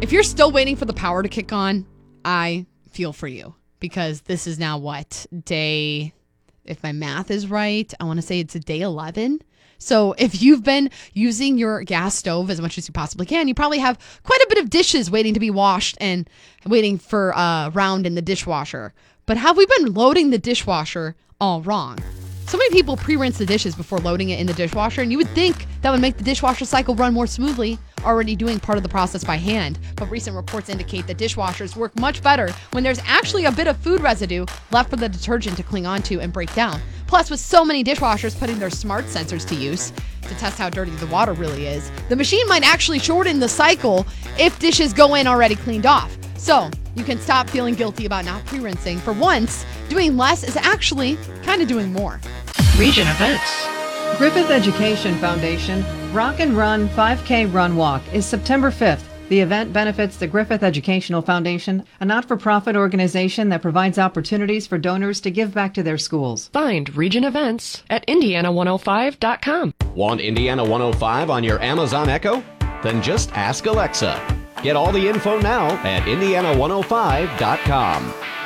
If you're still waiting for the power to kick on, I feel for you because this is now day, if my math is right, I want to say it's day 11. So if you've been using your gas stove as much as you possibly can, you probably have quite a bit of dishes waiting to be washed and waiting for a round in the dishwasher. But have we been loading the dishwasher all wrong? So many people pre-rinse the dishes before loading it in the dishwasher, and you would think that would make the dishwasher cycle run more smoothly, already doing part of the process by hand. But recent reports indicate that dishwashers work much better when there's actually a bit of food residue left for the detergent to cling onto and break down. Plus, with so many dishwashers putting their smart sensors to use to test how dirty the water really is, the machine might actually shorten the cycle if dishes go in already cleaned off. So you can stop feeling guilty about not pre-rinsing. For once, doing less is actually kind of doing more. Region events. Griffith Education Foundation Rock and Run 5K Run Walk is September 5th. The event benefits the Griffith Educational Foundation, a not-for-profit organization that provides opportunities for donors to give back to their schools. Find region events at Indiana105.com. Want Indiana 105 on your Amazon Echo? Then just ask Alexa. Get all the info now at Indiana105.com.